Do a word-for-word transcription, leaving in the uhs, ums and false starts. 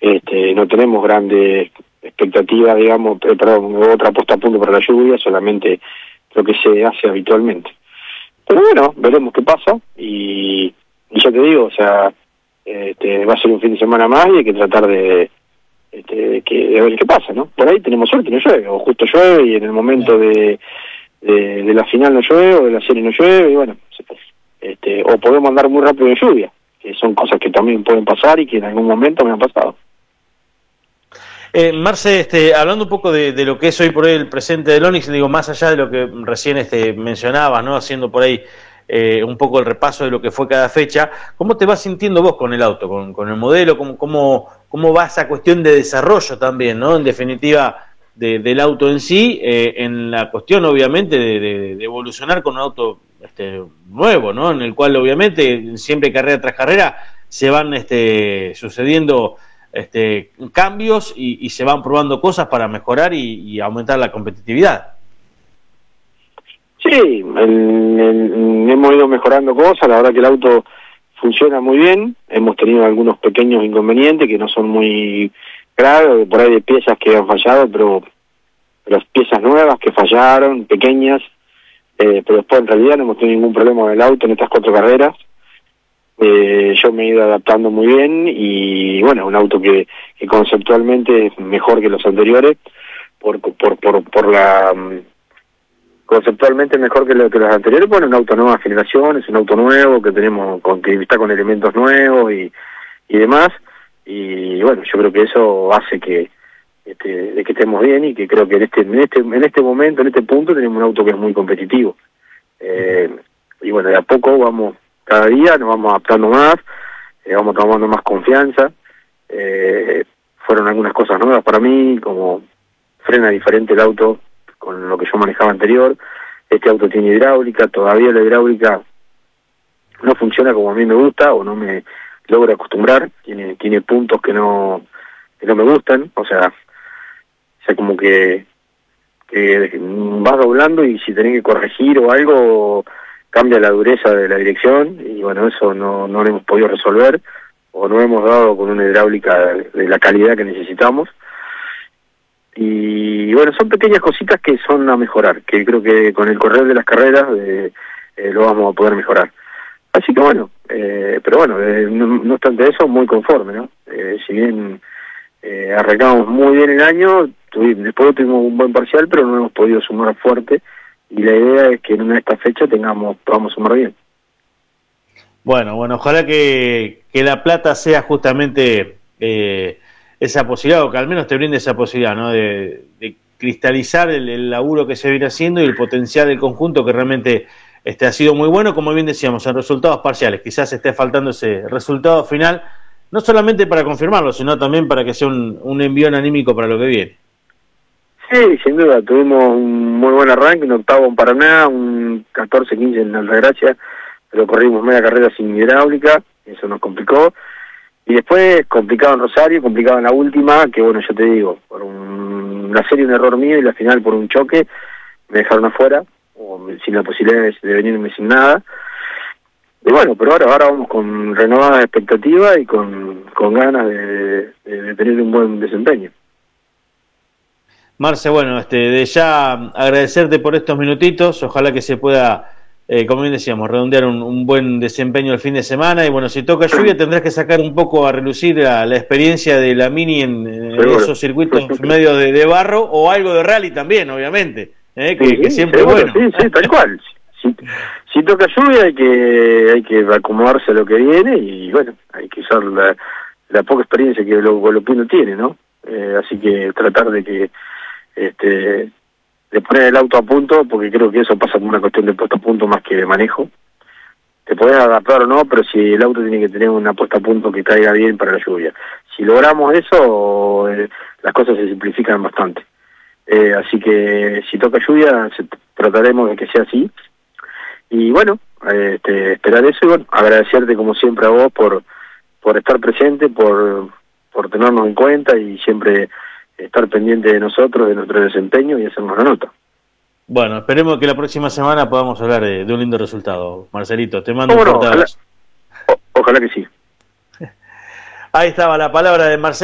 este, no tenemos grandes expectativas, digamos, eh, perdón, otra puesta a punto para la lluvia, solamente lo que se hace habitualmente. Pero bueno, veremos qué pasa, y, y ya te digo, o sea, este, va a ser un fin de semana más y hay que tratar de, este, de, que, de ver qué pasa, ¿no? Por ahí tenemos suerte y no llueve, o justo llueve y en el momento de, de, de la final no llueve, o de la serie no llueve, y bueno, este, o podemos andar muy rápido en lluvia, que son cosas que también pueden pasar y que en algún momento me han pasado. Eh, Marce, este, hablando un poco de, de lo que es hoy por hoy el presente del Onix, digo, más allá de lo que recién este, mencionabas, ¿no? Haciendo por ahí eh, un poco el repaso de lo que fue cada fecha, ¿cómo te vas sintiendo vos con el auto, con, con el modelo? ¿Cómo, cómo, cómo va esa cuestión de desarrollo también, ¿no? En definitiva, de, del auto en sí, eh, en la cuestión, obviamente, de, de, de evolucionar con un auto este, nuevo, ¿no? En el cual, obviamente, siempre carrera tras carrera se van este, sucediendo Este, cambios y, y se van probando cosas para mejorar y, y aumentar la competitividad. Sí, el, el, hemos ido mejorando cosas, la verdad que el auto funciona muy bien, hemos tenido algunos pequeños inconvenientes que no son muy graves, por ahí de piezas que han fallado, pero las piezas nuevas que fallaron, pequeñas, eh, pero después en realidad no hemos tenido ningún problema con el auto en estas cuatro carreras. Eh, yo me he ido adaptando muy bien y bueno, un auto que, que conceptualmente es mejor que los anteriores, por por por, por la um, conceptualmente mejor que, lo, que los anteriores. Bueno, un auto nueva generación, es un auto nuevo que tenemos, con, que está con elementos nuevos y, y demás, y bueno, yo creo que eso hace que este, de que estemos bien, y que creo que en este en este en este momento, en este punto tenemos un auto que es muy competitivo, eh, y bueno, de a poco vamos, cada día nos vamos adaptando más, eh, vamos tomando más confianza. Eh, fueron algunas cosas nuevas para mí, como frena diferente el auto con lo que yo manejaba anterior. Este auto tiene hidráulica, todavía la hidráulica no funciona como a mí me gusta, o no me logro acostumbrar, tiene tiene puntos que no que no me gustan, o sea, o sea como que, que vas doblando y si tenés que corregir o algo, cambia la dureza de la dirección, y bueno, eso no, no lo hemos podido resolver, o no hemos dado con una hidráulica de, de la calidad que necesitamos. Y bueno, son pequeñas cositas que son a mejorar, que creo que con el correr de las carreras eh, eh, lo vamos a poder mejorar. Así que bueno, eh, pero bueno, eh, no, no obstante eso, muy conforme, ¿no? Eh, si bien eh, arrancamos muy bien el año, tuvimos, después tuvimos un buen parcial, pero no hemos podido sumar fuerte, y la idea es que en una de estas fechas tengamos, podamos sumar bien. Bueno, bueno, ojalá que, que La Plata sea justamente eh, esa posibilidad, o que al menos te brinde esa posibilidad, ¿no? De, de cristalizar el, el laburo que se viene haciendo y el potencial del conjunto, que realmente este, ha sido muy bueno, como bien decíamos, en resultados parciales. Quizás esté faltando ese resultado final, no solamente para confirmarlo, sino también para que sea un, un envión anímico para lo que viene. Sí, sin duda, tuvimos un muy buen arranque, un octavo en Paraná, un catorce quince en Altagracia, pero corrimos media carrera sin hidráulica, eso nos complicó. Y después complicado en Rosario, complicado en la última, que bueno, yo te digo, por un, la serie un error mío y la final por un choque, me dejaron afuera, o sin la posibilidad de, de venirme sin nada. Y bueno, pero ahora, ahora vamos con renovadas expectativas y con, con ganas de, de, de tener un buen desempeño. Marce, bueno, este, de ya agradecerte por estos minutitos, ojalá que se pueda, eh, como bien decíamos, redondear un, un buen desempeño el fin de semana, y bueno, si toca lluvia tendrás que sacar un poco a relucir la, la experiencia de la Mini en, en esos circuitos medio de, de barro, o algo de rally también, obviamente, eh, que, sí, que siempre seguro, es bueno. Sí, sí, tal cual. Si, si toca lluvia hay que hay que acomodarse a lo que viene, y bueno, hay que usar la, la poca experiencia que lo uno tiene, ¿no? Eh, así que tratar de que este de poner el auto a punto, porque creo que eso pasa como una cuestión de puesta a punto más que de manejo. Te podés adaptar o no, pero si el auto tiene que tener una puesta a punto que caiga bien para la lluvia. Si logramos eso, eh, las cosas se simplifican bastante. Eh, así que si toca lluvia, se, trataremos de que sea así. Y bueno, este, esperar eso, y bueno, agradecerte como siempre a vos por por estar presente, por por tenernos en cuenta y siempre estar pendiente de nosotros, de nuestro desempeño, y hacernos la nota. Bueno, esperemos que la próxima semana podamos hablar de, de un lindo resultado, Marcelito. Te mando un Bueno, fuerte ojalá, abrazo. o, ojalá que sí. Ahí estaba la palabra de Marcelo.